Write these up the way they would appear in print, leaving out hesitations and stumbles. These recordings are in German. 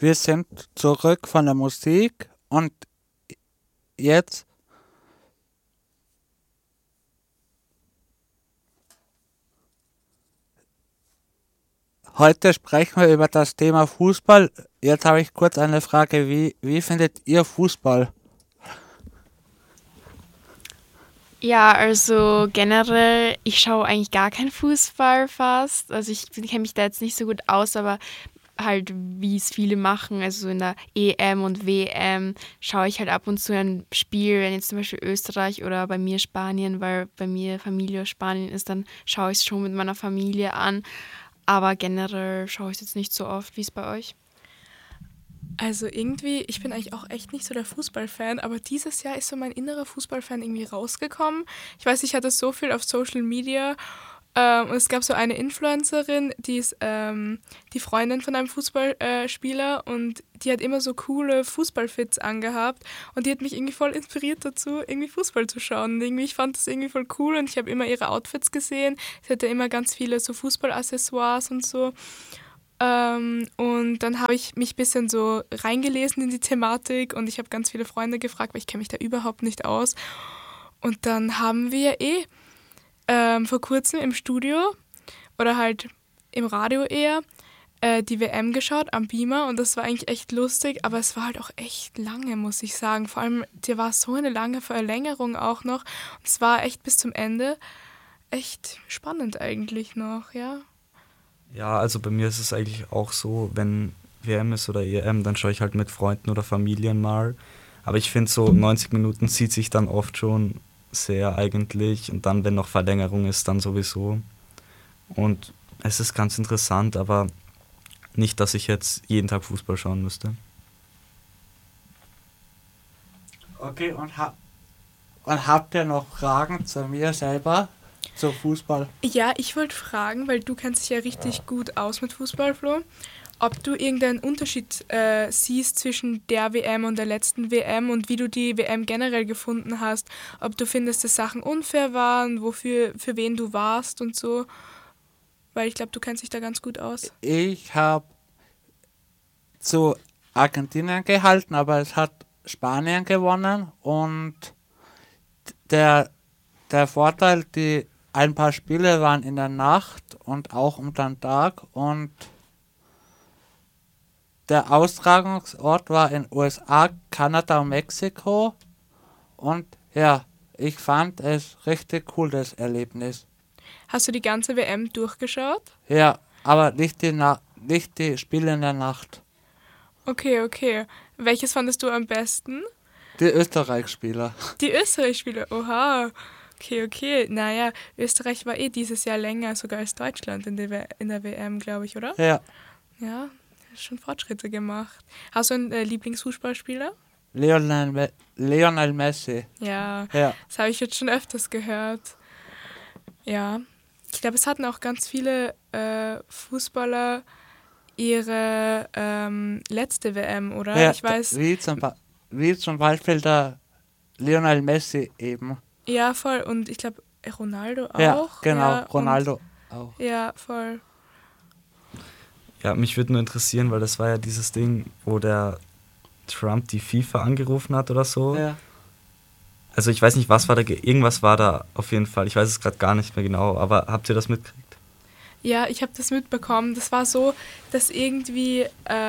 Wir sind zurück von der Musik und jetzt heute sprechen wir über das Thema Fußball. Jetzt habe ich kurz eine Frage. Wie findet ihr Fußball? Ja, also generell, ich schaue eigentlich gar keinen Fußball fast. Also ich kenne mich da jetzt nicht so gut aus, aber halt, wie es viele machen, also in der EM und WM schaue ich halt ab und zu ein Spiel, wenn jetzt zum Beispiel Österreich oder bei mir Spanien, weil bei mir Familie aus Spanien ist, dann schaue ich es schon mit meiner Familie an. Aber generell schaue ich es jetzt nicht so oft, wie es bei euch. Also irgendwie, ich bin eigentlich auch echt nicht so der Fußballfan, aber dieses Jahr ist so mein innerer Fußballfan irgendwie rausgekommen. Ich weiß, ich hatte so viel auf Social Media und es gab so eine Influencerin, die ist die Freundin von einem Fußballspieler und die hat immer so coole Fußballfits angehabt und die hat mich irgendwie voll inspiriert dazu, irgendwie Fußball zu schauen. Und irgendwie, ich fand das irgendwie voll cool und ich habe immer ihre Outfits gesehen. Sie hatte immer ganz viele so Fußballaccessoires und so. Und dann habe ich mich ein bisschen so reingelesen in die Thematik und ich habe ganz viele Freunde gefragt, weil ich kenne mich da überhaupt nicht aus. Und dann haben wir vor kurzem im Studio oder halt im Radio eher die WM geschaut am Beamer und das war eigentlich echt lustig, aber es war halt auch echt lange, muss ich sagen. Vor allem, dir war so eine lange Verlängerung auch noch und es war echt bis zum Ende echt spannend eigentlich noch, ja. Ja, also bei mir ist es eigentlich auch so, wenn WM ist oder EM, dann schaue ich halt mit Freunden oder Familien mal. Aber ich finde so 90 Minuten zieht sich dann oft schon sehr eigentlich und dann, wenn noch Verlängerung ist, dann sowieso. Und es ist ganz interessant, aber nicht, dass ich jetzt jeden Tag Fußball schauen müsste. Okay, und habt ihr noch Fragen zu mir selber, zu Fußball? Ja, ich wollte fragen, weil du kennst dich ja richtig gut aus mit Fußball, Flo, ob du irgendeinen Unterschied siehst zwischen der WM und der letzten WM und wie du die WM generell gefunden hast, ob du findest, dass Sachen unfair waren, für wen du warst und so, weil ich glaube, du kennst dich da ganz gut aus. Ich habe zu Argentinien gehalten, aber es hat Spanien gewonnen und der, der Vorteil, ein paar Spiele waren in der Nacht und auch unter den Tag und der Austragungsort war in USA, Kanada und Mexiko und ja, ich fand es richtig cool, das Erlebnis. Hast du die ganze WM durchgeschaut? Ja, aber nicht die Spiele in der Nacht. Okay. Welches fandest du am besten? Die Österreich-Spieler. Die Österreich-Spiele, oha. Okay. Naja, Österreich war dieses Jahr länger sogar als Deutschland in der WM, glaube ich, oder? Ja, Ja, schon Fortschritte gemacht. Hast du einen Lieblingsfußballspieler? Lionel Messi. Ja, Ja, das habe ich jetzt schon öfters gehört. Ja, ich glaube, es hatten auch ganz viele Fußballer ihre letzte WM, oder? ja, Ich weiß, wie zum Beispiel der Lionel Messi eben. ja, voll. Und ich glaube, Ronaldo auch. Ja, genau, Ja, Ronaldo auch. ja, voll. Ja, mich würde nur interessieren, weil das war ja dieses Ding, wo der Trump die FIFA angerufen hat oder so. Ja. Also ich weiß nicht, was war da, irgendwas war da auf jeden Fall. Ich weiß es gerade gar nicht mehr genau, aber habt ihr das mitgekriegt? Ja, ich habe das mitbekommen. Das war so, dass irgendwie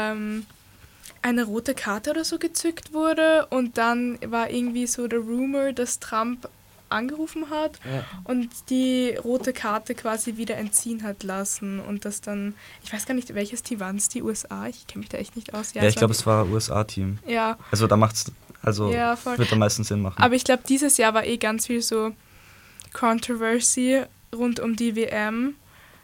eine rote Karte oder so gezückt wurde und dann war irgendwie so der Rumor, dass Trump angerufen hat Ja. und die rote Karte quasi wieder entziehen hat lassen und das dann, ich weiß gar nicht, welches Team waren es, die USA? Ich kenne mich da echt nicht aus. Ja, ich glaube, es war USA-Team. Ja, Also da macht's, also ja, voll. wird am meisten Sinn machen. Aber ich glaube, dieses Jahr war ganz viel so Controversy rund um die WM,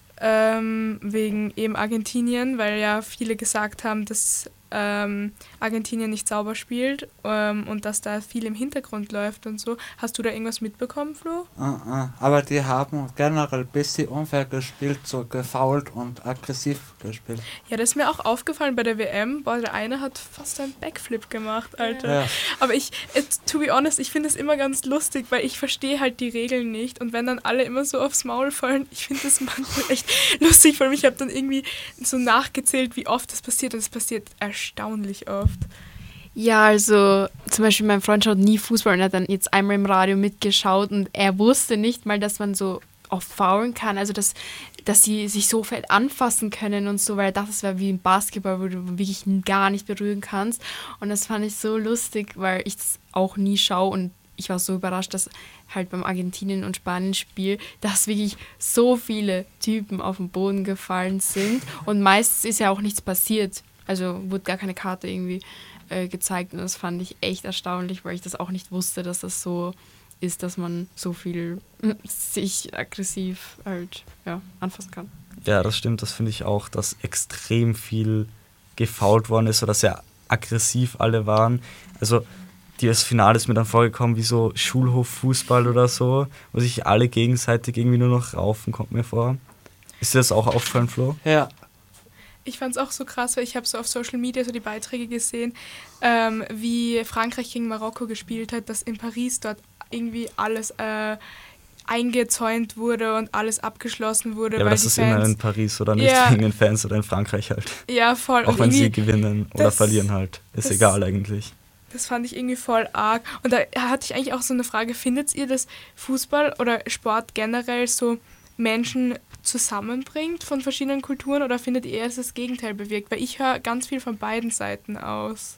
wegen eben Argentinien, weil ja viele gesagt haben, dass Argentinien nicht sauber spielt und dass da viel im Hintergrund läuft und so. Hast du da irgendwas mitbekommen, Flo? Aber die haben generell ein bisschen unfair gespielt, so gefoult und aggressiv gespielt. Ja, das ist mir auch aufgefallen bei der WM. Boah, der eine hat fast einen Backflip gemacht, Alter. Ja. Aber to be honest, ich finde es immer ganz lustig, weil ich verstehe halt die Regeln nicht. Und wenn dann alle immer so aufs Maul fallen, ich finde das manchmal echt lustig. Vor allem, ich habe dann irgendwie so nachgezählt, wie oft das passiert. Und es passiert erschreckend erstaunlich oft. Ja, also zum Beispiel mein Freund schaut nie Fußball und hat dann jetzt einmal im Radio mitgeschaut und er wusste nicht mal, dass man so oft foulen kann, also dass sie sich so fett anfassen können und so, weil er dachte, es wäre wie im Basketball, wo du wirklich gar nicht berühren kannst. Und das fand ich so lustig, weil ich das auch nie schaue und ich war so überrascht, dass halt beim Argentinien- und Spanien-Spiel, dass wirklich so viele Typen auf den Boden gefallen sind und meistens ist ja auch nichts passiert, also wurde gar keine Karte irgendwie gezeigt und das fand ich echt erstaunlich, weil ich das auch nicht wusste, dass das so ist, dass man so viel sich aggressiv halt anfassen kann. Ja, das stimmt, das finde ich auch, dass extrem viel gefoult worden ist oder sehr aggressiv alle waren. Also das Finale ist mir dann vorgekommen wie so Schulhoffußball oder so, wo sich alle gegenseitig irgendwie nur noch raufen, kommt mir vor. Ist dir das auch aufgefallen, Flo? Ja. Ich fand es auch so krass, weil ich habe so auf Social Media so die Beiträge gesehen, wie Frankreich gegen Marokko gespielt hat, dass in Paris dort irgendwie alles eingezäunt wurde und alles abgeschlossen wurde. Ja, aber weil das die ist Fans, immer in Paris oder nicht Ja. wegen den Fans oder in Frankreich halt. Ja, voll. Auch Und wenn sie irgendwie, gewinnen oder das- verlieren halt. Ist das- egal eigentlich. das fand ich irgendwie voll arg. Und da hatte ich eigentlich auch so eine Frage, findet ihr, dass Fußball oder Sport generell so Menschen zusammenbringt von verschiedenen Kulturen oder findet ihr, dass das Gegenteil bewirkt? Weil ich höre ganz viel von beiden Seiten aus.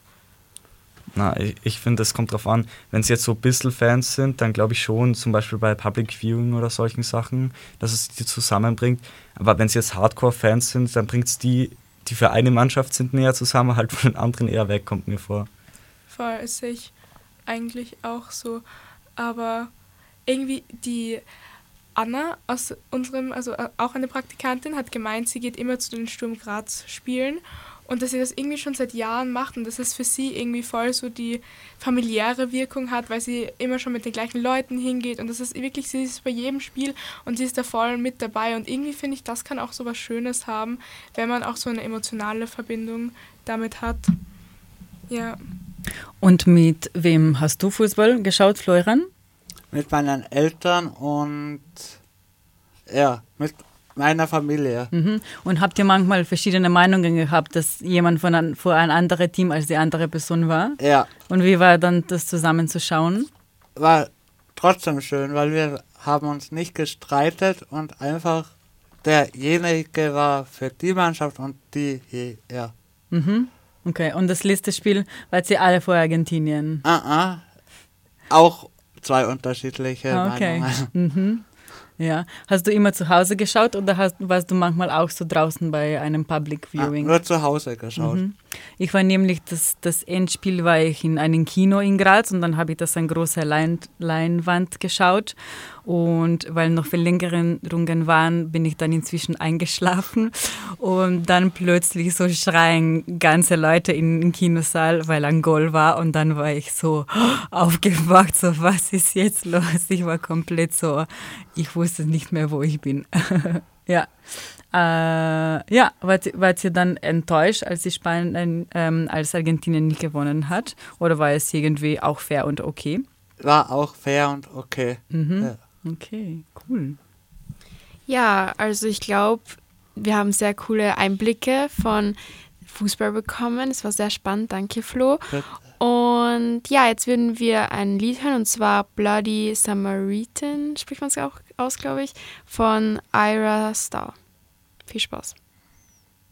Na, ich finde, es kommt drauf an. Wenn es jetzt so ein bisschen Fans sind, dann glaube ich schon, zum Beispiel bei Public Viewing oder solchen Sachen, dass es die zusammenbringt. Aber wenn es jetzt Hardcore-Fans sind, dann bringt es die für eine Mannschaft sind näher zusammen, halt von den anderen eher weg, kommt mir vor. Voll, sehe ich eigentlich auch so. Aber irgendwie die Anna aus unserem, also auch eine Praktikantin, hat gemeint, sie geht immer zu den Sturm Graz Spielen und dass sie das irgendwie schon seit Jahren macht und dass es für sie irgendwie voll so die familiäre Wirkung hat, weil sie immer schon mit den gleichen Leuten hingeht und das ist wirklich, sie ist bei jedem Spiel und sie ist da voll mit dabei und irgendwie finde ich, das kann auch so was Schönes haben, wenn man auch so eine emotionale Verbindung damit hat. Ja. Und mit wem hast du Fußball geschaut, Florian? Mit meinen Eltern und mit meiner Familie. Mhm. Und habt ihr manchmal verschiedene Meinungen gehabt, dass jemand vor ein anderes Team als die andere Person war? Ja, Und wie war dann das zusammenzuschauen? war trotzdem schön, weil wir haben uns nicht gestreitet und einfach derjenige war für die Mannschaft und die, ja. Mhm. Okay, und das letzte Spiel wart ihr alle vor Argentinien? Auch zwei unterschiedliche Okay. Meinungen. Mhm. Ja. Hast du immer zu Hause geschaut oder warst du manchmal auch so draußen bei einem Public Viewing? Nur zu Hause geschaut. Mhm. Ich war nämlich, das Endspiel war ich in einem Kino in Graz und dann habe ich das an großer Leinwand geschaut und weil noch Verlängerungen waren, bin ich dann inzwischen eingeschlafen und dann plötzlich so schreien ganze Leute im Kinosaal, weil ein Goal war und dann war ich so aufgewacht, so was ist jetzt los? Ich war komplett so, ich wusste nicht mehr, wo ich bin. Ja. Wart ihr dann enttäuscht, als als Argentinien nicht gewonnen hat? Oder war es irgendwie auch fair und okay? War auch fair und okay. Mhm. Ja. Okay, cool. Ja, also ich glaube, wir haben sehr coole Einblicke von Fußball bekommen. Es war sehr spannend, danke Flo. Bitte. Und ja, jetzt würden wir ein Lied hören und zwar Bloody Samaritan, spricht man es auch aus, glaube ich, von Ira Star. Viel Spaß.